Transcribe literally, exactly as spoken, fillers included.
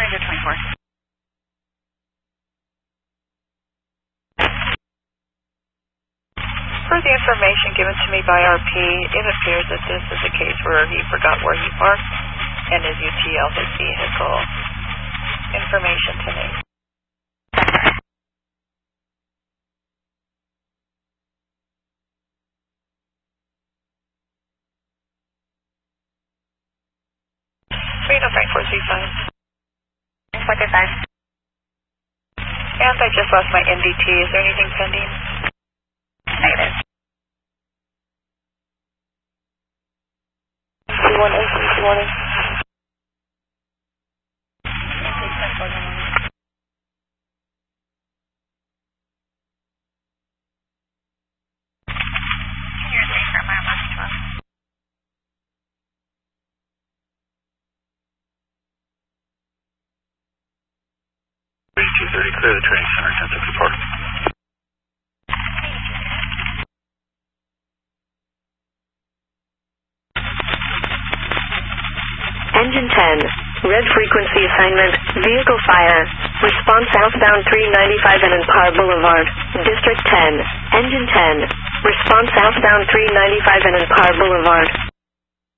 Ranger twenty-four. Per the information given to me by R P, it appears that this is a case where he forgot where he parked and is U T L his vehicle. Information to me. Reno Frankfurt three five. four three five. And I just lost my N D T. Is there anything pending? Negative. C one eight, C one eight. You're safe for my last twelve. two thirty, clear the training center, ten sixty-four. Engine ten, red frequency assignment, vehicle fire, response southbound three ninety-five and Empire Boulevard, District ten, Engine ten, response southbound three ninety-five and Empire Boulevard.